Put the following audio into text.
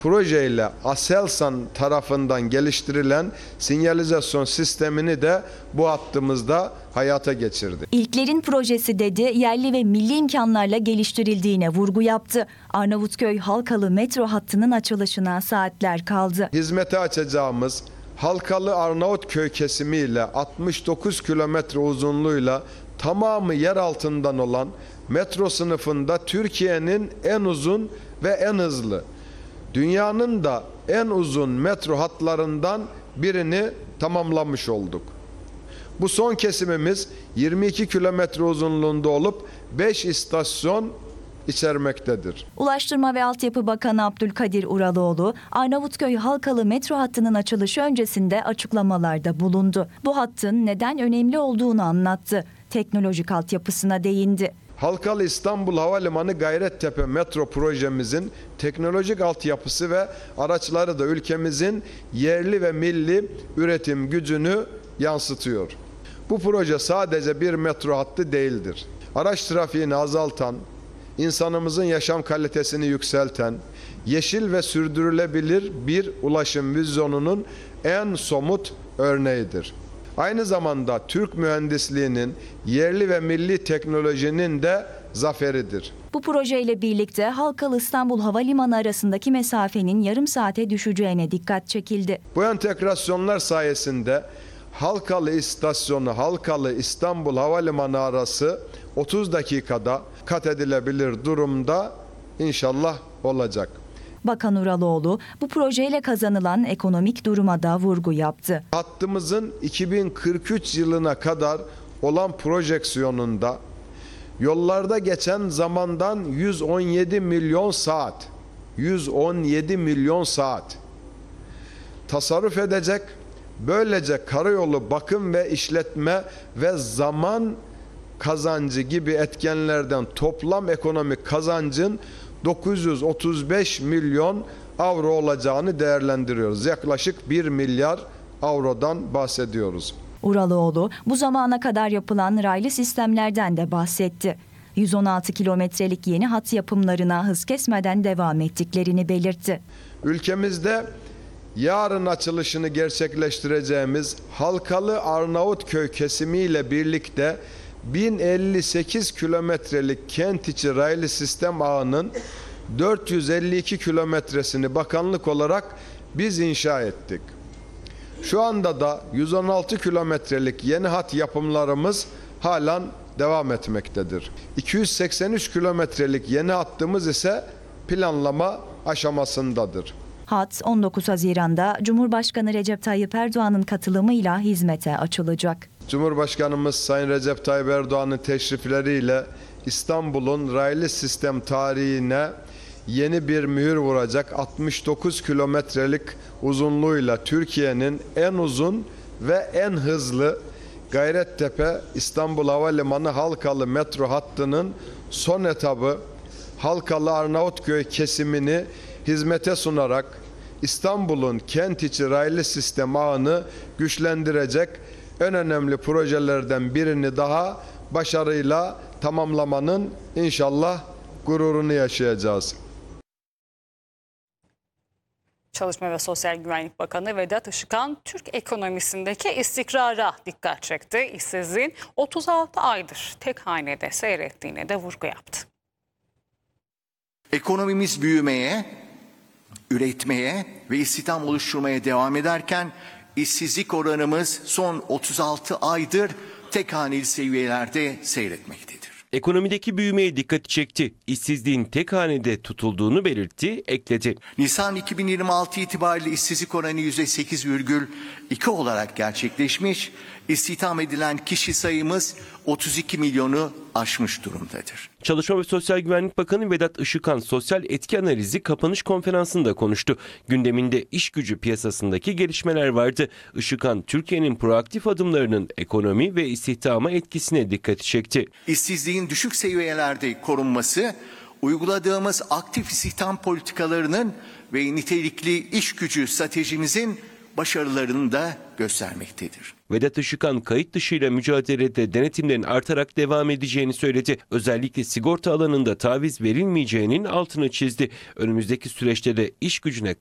Projeyle Aselsan tarafından geliştirilen sinyalizasyon sistemini de bu hattımızda hayata geçirdi. İlklerin projesi dedi, yerli ve milli imkanlarla geliştirildiğine vurgu yaptı. Arnavutköy Halkalı metro hattının açılışına saatler kaldı. Hizmete açacağımız Halkalı Arnavutköy kesimiyle 69 kilometre uzunluğuyla tamamı yer altından olan metro sınıfında Türkiye'nin en uzun ve en hızlı, dünyanın da en uzun metro hatlarından birini tamamlamış olduk. Bu son kesimimiz 22 kilometre uzunluğunda olup 5 istasyon içermektedir. Ulaştırma ve Altyapı Bakanı Abdülkadir Uraloğlu, Arnavutköy Halkalı metro hattının açılışı öncesinde açıklamalarda bulundu. Bu hattın neden önemli olduğunu anlattı. Teknolojik altyapısına değindi. Halkalı İstanbul Havalimanı Gayrettepe metro projemizin teknolojik altyapısı ve araçları da ülkemizin yerli ve milli üretim gücünü yansıtıyor. Bu proje sadece bir metro hattı değildir. Araç trafiğini azaltan, insanımızın yaşam kalitesini yükselten, yeşil ve sürdürülebilir bir ulaşım vizyonunun en somut örneğidir. Aynı zamanda Türk mühendisliğinin, yerli ve milli teknolojinin de zaferidir. Bu projeyle birlikte Halkalı İstanbul Havalimanı arasındaki mesafenin yarım saate düşeceğine dikkat çekildi. Bu entegrasyonlar sayesinde Halkalı İstasyonu, Halkalı İstanbul Havalimanı arası 30 dakikada kat edilebilir durumda inşallah olacak. Bakan Uraloğlu bu projeyle kazanılan ekonomik duruma da vurgu yaptı. Hattımızın 2043 yılına kadar olan projeksiyonunda yollarda geçen zamandan 117 milyon saat tasarruf edecek. Böylece karayolu bakım ve işletme ve zaman kazancı gibi etkenlerden toplam ekonomik kazancın 935 milyon avro olacağını değerlendiriyoruz. Yaklaşık 1 milyar avrodan bahsediyoruz. Uraloğlu bu zamana kadar yapılan raylı sistemlerden de bahsetti. 116 kilometrelik yeni hat yapımlarına hız kesmeden devam ettiklerini belirtti. Ülkemizde yarın açılışını gerçekleştireceğimiz Halkalı Arnavutköy kesimiyle birlikte 1058 kilometrelik kent içi raylı sistem ağının 452 kilometresini bakanlık olarak biz inşa ettik. Şu anda da 116 kilometrelik yeni hat yapımlarımız halen devam etmektedir. 283 kilometrelik yeni hattımız ise planlama aşamasındadır. Hat 19 Haziran'da Cumhurbaşkanı Recep Tayyip Erdoğan'ın katılımıyla hizmete açılacak. Cumhurbaşkanımız Sayın Recep Tayyip Erdoğan'ın teşrifleriyle İstanbul'un raylı sistem tarihine yeni bir mühür vuracak. 69 kilometrelik uzunluğuyla Türkiye'nin en uzun ve en hızlı Gayrettepe İstanbul Havalimanı Halkalı metro hattının son etabı Halkalı Arnavutköy kesimini hizmete sunarak İstanbul'un kent içi raylı sistem ağını güçlendirecek en önemli projelerden birini daha başarıyla tamamlamanın inşallah gururunu yaşayacağız. Çalışma ve Sosyal Güvenlik Bakanı Vedat Işıkhan, Türk ekonomisindeki istikrara dikkat çekti. İşsizliğin 36 aydır tek hanede seyrettiğine de vurgu yaptı. Ekonomimiz büyümeye, üretmeye ve istihdam oluşturmaya devam ederken işsizlik oranımız son 36 aydır tek haneli seviyelerde seyretmektedir. Ekonomideki büyümeye dikkati çekti. İşsizliğin tek hanede tutulduğunu belirtti, ekledi. Nisan 2026 itibariyle işsizlik oranı %8,2 olarak gerçekleşmiş. İstihdam edilen kişi sayımız 32 milyonu aşmış durumdadır. Çalışma ve Sosyal Güvenlik Bakanı Vedat Işıkhan sosyal etki analizi kapanış konferansında konuştu. Gündeminde iş gücü piyasasındaki gelişmeler vardı. Işıkhan, Türkiye'nin proaktif adımlarının ekonomi ve istihdama etkisine dikkati çekti. İşsizliğin düşük seviyelerde korunması, uyguladığımız aktif istihdam politikalarının ve nitelikli iş gücü stratejimizin başarılarını da göstermektedir. Vedat Işıkhan kayıt dışıyla mücadelede denetimlerin artarak devam edeceğini söyledi. Özellikle sigorta alanında taviz verilmeyeceğinin altını çizdi. Önümüzdeki süreçte de iş gücüne